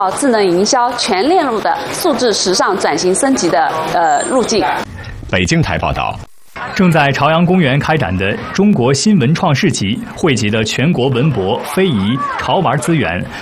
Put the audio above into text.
智能营销全链路的数字时尚转型升级的路径。 北京台报道。 正在朝阳公园开展的中国新文创市集，汇集了全国文博、非遗、潮玩资源，